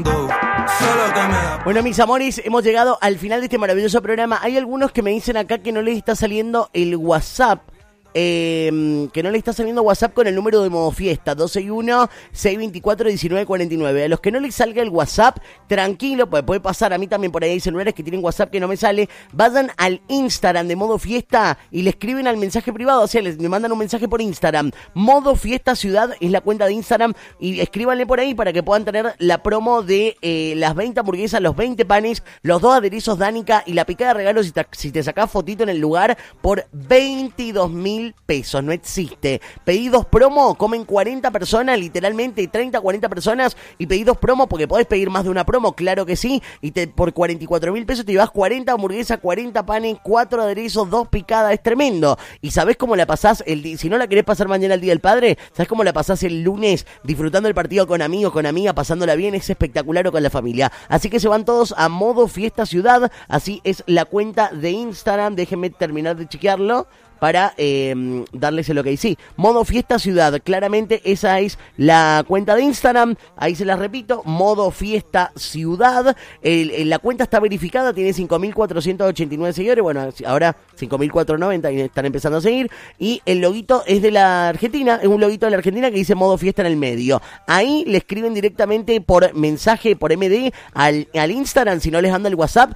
Bueno, mis amores, hemos llegado al final de este maravilloso programa. Hay algunos que me dicen acá que no les está saliendo el WhatsApp. Que no le está saliendo WhatsApp con el número de modo fiesta 261-624-1949. A los que no les salga el WhatsApp, tranquilo, pues puede pasar. A mí también por ahí hay celulares que tienen WhatsApp que no me sale. Vayan al Instagram de modo fiesta y le escriben al mensaje privado, o sea, me mandan un mensaje por Instagram. Modo fiesta ciudad es la cuenta de Instagram, y escríbanle por ahí para que puedan tener la promo de las 20 hamburguesas, los 20 panes, los 2 aderezos Danica y la picada de regalos si te sacás fotito en el lugar por 22.000 pesos, no existe. Pedidos promo, comen 40 personas, literalmente 30, 40 personas, y pedidos promo, porque podés pedir más de una promo, claro que sí, y por 44.000 pesos te llevas 40 hamburguesas, 40 panes, 4 aderezos, 2 picadas, es tremendo. Y ¿sabés cómo la pasás si no la querés pasar mañana el Día del Padre? ¿Sabés cómo la pasás el lunes disfrutando el partido con amigos, con amigas, pasándola bien? Es espectacular, o con la familia. Así que se van todos a modo fiesta ciudad, así es la cuenta de Instagram, déjenme terminar de chequearlo para darles el ok. Sí, modo fiesta ciudad, claramente esa es la cuenta de Instagram, ahí se las repito, modo fiesta ciudad. La cuenta está verificada, tiene 5.489 seguidores, bueno, ahora 5.490 y están empezando a seguir, y el loguito es de la Argentina, es un loguito de la Argentina que dice modo fiesta en el medio. Ahí le escriben directamente por mensaje, por MD, al Instagram, si no les anda el WhatsApp,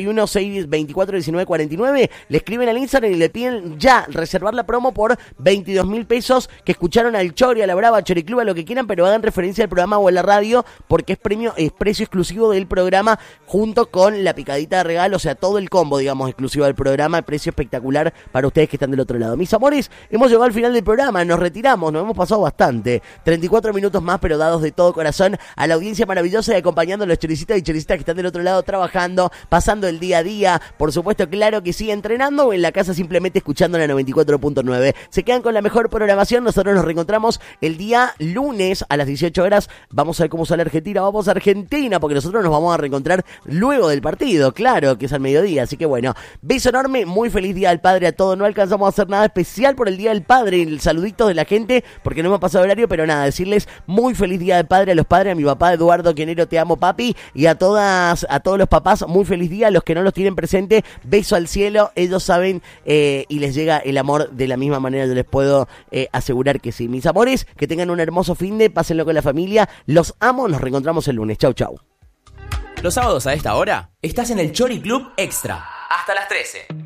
261-624-1949, le escriben al Instagram y le piden ya reservar la promo por 22.000 pesos, que escucharon al Chori, a la Brava, a Choriclub, a lo que quieran, pero hagan referencia al programa o a la radio, porque es precio exclusivo del programa, junto con la picadita de regalo, o sea, todo el combo, digamos, exclusivo del programa, precio espectacular para ustedes que están del otro lado. Mis amores, hemos llegado al final del programa, nos retiramos, nos hemos pasado bastante, 34 minutos más, pero dados de todo corazón a la audiencia maravillosa y acompañando a los choricitas y choricitas que están del otro lado, trabajando, pasando el día a día, por supuesto, claro que sí, entrenando, o en la casa simplemente escuchando la 94.9. Se quedan con la mejor programación. Nosotros nos reencontramos el día lunes a las 18 horas. Vamos a ver cómo sale Argentina. Vamos a Argentina, porque nosotros nos vamos a reencontrar luego del partido, claro, que es al mediodía. Así que bueno, beso enorme, muy feliz Día del Padre a todos. No alcanzamos a hacer nada especial por el Día del Padre, el saludito de la gente, porque no hemos pasado horario, pero nada, decirles muy feliz Día del Padre a los padres, a mi papá Eduardo Quenero, te amo papi, y a todos los papás, muy feliz día. A los que no los tienen presente, beso al cielo, ellos saben y les llega el amor de la misma manera. Yo les puedo asegurar que sí. Mis amores, que tengan un hermoso fin de, pásenlo con la familia, los amo, nos reencontramos el lunes. Chau, chau. Los sábados a esta hora estás en el Chori Club Extra hasta las 13.